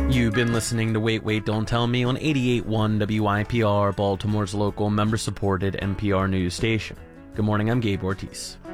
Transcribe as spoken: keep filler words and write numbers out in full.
You've been listening to Wait, Wait, Don't Tell Me on eighty-eight point one W I P R, Baltimore's local member-supported N P R news station. Good morning, I'm Gabe Ortiz.